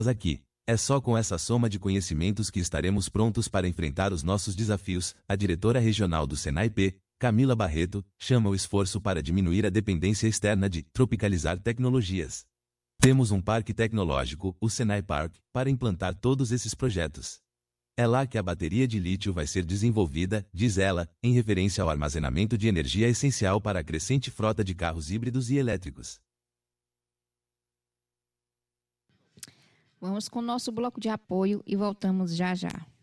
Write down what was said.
aqui. É só com essa soma de conhecimentos que estaremos prontos para enfrentar os nossos desafios. A diretora regional do Senai-P, Camila Barreto, chama o esforço para diminuir a dependência externa de tropicalizar tecnologias. Temos um parque tecnológico, o Senai Park, para implantar todos esses projetos. É lá que a bateria de lítio vai ser desenvolvida, diz ela, em referência ao armazenamento de energia essencial para a crescente frota de carros híbridos e elétricos. Vamos com o nosso bloco de apoio e voltamos já já.